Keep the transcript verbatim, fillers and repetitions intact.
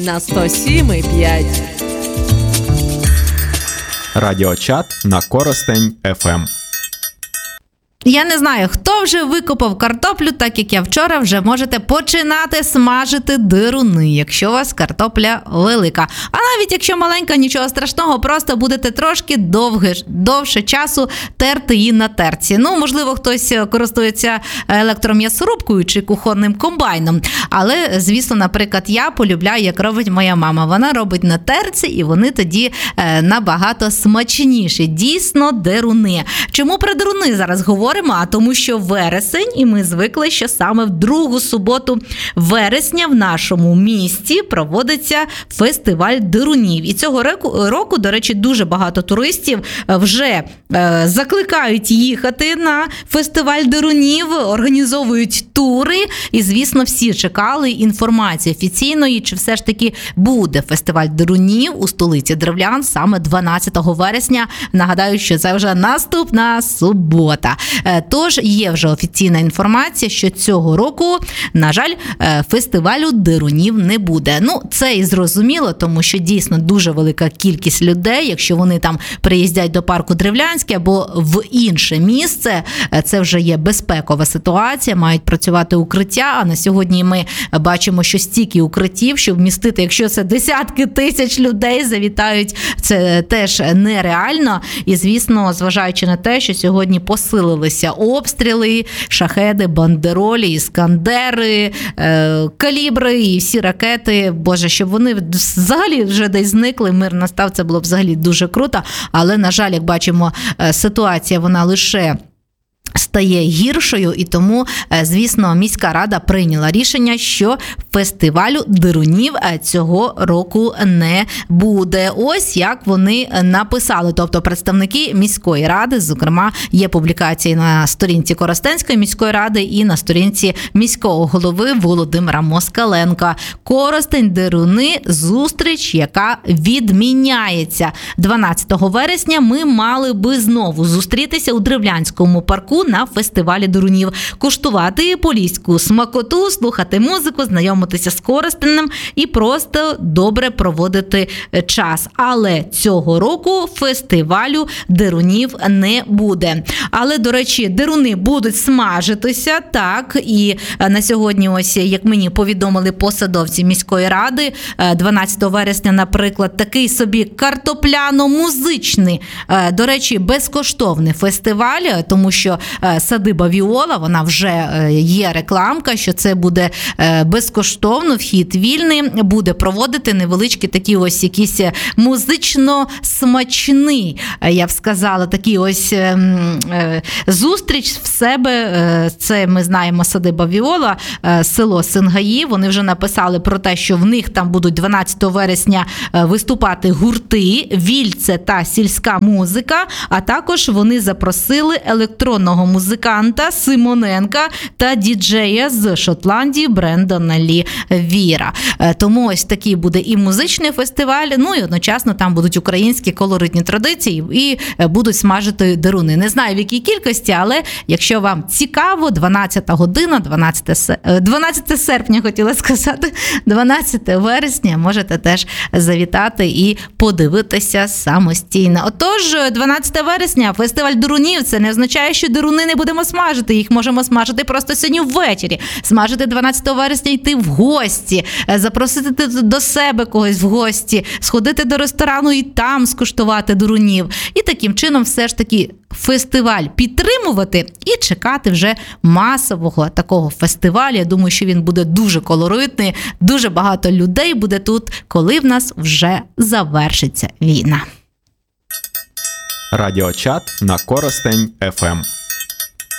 На сто сім і п'ять. Радіочат на Коростень еф ем. Я не знаю, хто вже викопав картоплю, так як я вчора, вже можете починати смажити дируни, якщо у вас картопля велика. А навіть якщо маленька, нічого страшного, просто будете трошки довге, довше часу терти її на терці. Ну, можливо, хтось користується електром'ясорубкою чи кухонним комбайном. Але, звісно, наприклад, я полюбляю, як робить моя мама. Вона робить на терці, і вони тоді е, набагато смачніші. Дійсно, дируни. Чому про дируни зараз говоримо? А тому, що вересень, і ми звикли, що саме в другу суботу вересня в нашому місті проводиться фестиваль дирунів. І цього року, року, до речі, дуже багато туристів вже е, закликають їхати на фестиваль дирунів, організовують тури. І, звісно, всі чекали інформації офіційної, чи все ж таки буде фестиваль дирунів у столиці Древлян саме дванадцятого вересня. Нагадаю, що це вже наступна субота. Тож є вже офіційна інформація, що цього року, на жаль, фестивалю дирунів не буде. Ну, це і зрозуміло, тому що дійсно дуже велика кількість людей, якщо вони там приїздять до парку Древлянський або в інше місце, це вже є безпекова ситуація, мають працювати укриття, а на сьогодні ми бачимо, що стільки укриттів, щоб вмістити, якщо це десятки тисяч людей завітають, це теж нереально. І, звісно, зважаючи на те, що сьогодні посилилися обстріли, шахеди, бандеролі, іскандери, е, калібри і всі ракети. Боже, щоб вони взагалі вже десь зникли, мир настав, це було б взагалі дуже круто. Але, на жаль, як бачимо, ситуація вона лише стає гіршою, і тому, звісно, міська рада прийняла рішення, що фестивалю дирунів цього року не буде. Ось як вони написали. Тобто представники міської ради, зокрема, є публікації на сторінці Коростенської міської ради і на сторінці міського голови Володимира Москаленка. Коростень дируни – зустріч, яка відміняється. дванадцятого вересня ми мали би знову зустрітися у Древлянському парку на фестивалі дирунів, куштувати поліську смакоту, слухати музику, знайомитися з Коростенем і просто добре проводити час. Але цього року фестивалю дирунів не буде. Але, до речі, дируни будуть смажитися, так, і на сьогодні, ось, як мені повідомили посадовці міської ради, дванадцятого вересня, наприклад, такий собі картопляно-музичний, до речі, безкоштовний фестиваль, тому що садиба Віола, вона вже є рекламка, що це буде безкоштовно, вхід вільний, буде проводити невеличкі такі ось якісь музично-смачний, я б сказала, такі ось зустріч в себе. Це ми знаємо садиба Віола, село Сингаї, вони вже написали про те, що в них там будуть дванадцятого вересня виступати гурти, вільце та сільська музика, а також вони запросили електронного музиканта Симоненка та діджея з Шотландії Брендона Лі Віра. Тому ось такий буде і музичний фестиваль, ну і одночасно там будуть українські колоритні традиції і будуть смажити дируни. Не знаю в якій кількості, але якщо вам цікаво, дванадцята година, дванадцятого серпня хотіла сказати, дванадцятого вересня можете теж завітати і подивитися самостійно. Отож, дванадцятого вересня фестиваль дирунів, це не означає, що дируни не будемо смажити, їх можемо смажити просто сьогодні ввечері. Смажити дванадцятого вересня, йти в гості, запросити до себе когось в гості, сходити до ресторану і там скуштувати дирунів. І таким чином все ж таки фестиваль підтримувати і чекати вже масового такого фестивалю. Я думаю, що він буде дуже колоритний, дуже багато людей буде тут, коли в нас вже завершиться війна. Радіочат на Коростень еф ем.